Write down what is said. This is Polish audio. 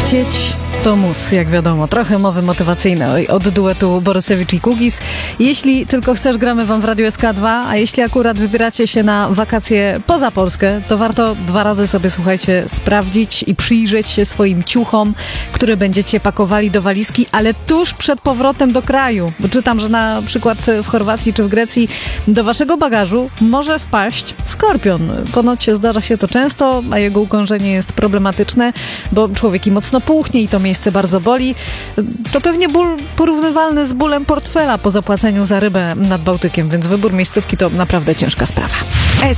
Chcieć to móc, jak wiadomo. Trochę mowy motywacyjnej od duetu Borysewicz i Kugis. Jeśli tylko chcesz, gramy wam w Radiu SK2, a jeśli akurat wybieracie się na wakacje poza Polskę, to warto 2 razy sobie, słuchajcie, sprawdzić i przyjrzeć się swoim ciuchom, które będziecie pakowali do walizki, ale tuż przed powrotem do kraju. Bo czytam, że na przykład w Chorwacji czy w Grecji do waszego bagażu może wpaść skorpion. Ponoć zdarza się to często, a jego ukąszenie jest problematyczne, bo człowiek i mocno puchnie i to miejsce bardzo boli. To pewnie ból porównywalny z bólem portfela po zapłaceniu za rybę nad Bałtykiem, więc wybór miejscówki to naprawdę ciężka sprawa.